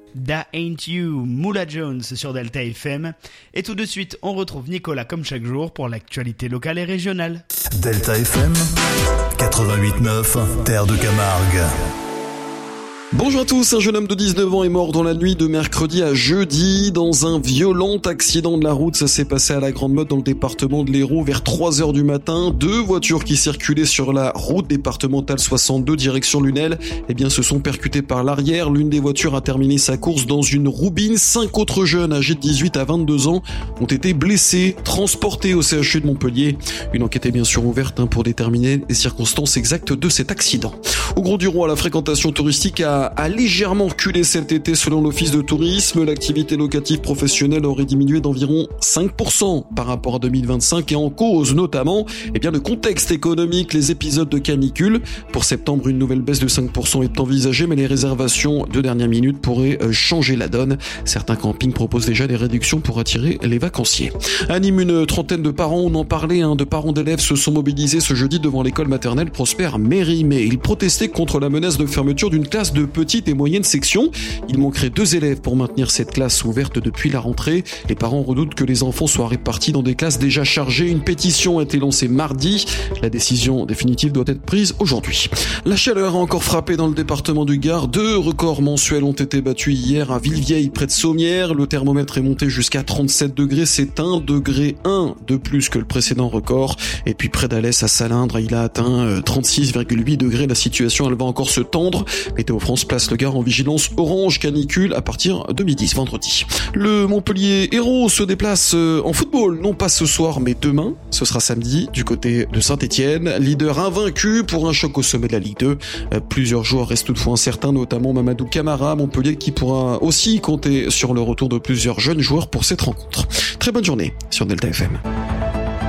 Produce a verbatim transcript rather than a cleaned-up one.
Da Ain't You, Moula Jones sur Delta F M. Et tout de suite, on retrouve Nicolas comme chaque jour pour l'actualité locale et régionale. Delta F M, quatre-vingt-huit neuf, Terre de Camargue. Bonjour à tous, un jeune homme de dix-neuf ans est mort dans la nuit de mercredi à jeudi dans un violent accident de la route. Ça s'est passé à la Grande Motte dans le département de l'Hérault vers trois heures du matin. Deux voitures qui circulaient sur la route départementale soixante-deux direction Lunel, eh bien se sont percutées par l'arrière. L'une des voitures a terminé sa course dans une roubine. Cinq autres jeunes âgés de dix-huit à vingt-deux ans ont été blessés, transportés au C H U de Montpellier. Une enquête est bien sûr ouverte pour déterminer les circonstances exactes de cet accident. Au Grau-du-Roi, la fréquentation touristique a a légèrement reculé cet été selon l'Office de tourisme. L'activité locative professionnelle aurait diminué d'environ cinq pour cent par rapport à deux mille vingt-cinq et en cause notamment eh bien, le contexte économique, les épisodes de canicule. Pour septembre, une nouvelle baisse de cinq pour cent est envisagée, mais les réservations de dernière minute pourraient changer la donne. Certains campings proposent déjà des réductions pour attirer les vacanciers. À Nîmes, une trentaine de parents, on en parlait, hein, de parents d'élèves se sont mobilisés ce jeudi devant l'école maternelle Prosper Mérimée. Ils protestaient contre la menace de fermeture d'une classe de petite et moyenne section. Il manquerait deux élèves pour maintenir cette classe ouverte depuis la rentrée. Les parents redoutent que les enfants soient répartis dans des classes déjà chargées. Une pétition a été lancée mardi. La décision définitive doit être prise aujourd'hui. La chaleur a encore frappé dans le département du Gard. Deux records mensuels ont été battus hier à Villevieille près de Sommières. Le thermomètre est monté jusqu'à trente-sept degrés. C'est un degré un de plus que le précédent record. Et puis près d'Alès à Salindre, il a atteint trente-six virgule huit degrés. La situation, elle va encore se tendre. Météo France place le Gard en vigilance orange canicule à partir de midi ce vendredi. Le Montpellier Hérault se déplace en football, non pas ce soir mais demain. Ce sera samedi du côté de Saint-Etienne, leader invaincu pour un choc au sommet de la Ligue deux. Plusieurs joueurs restent toutefois incertains, notamment Mamadou Camara, Montpellier qui pourra aussi compter sur le retour de plusieurs jeunes joueurs pour cette rencontre. Très bonne journée sur Delta F M.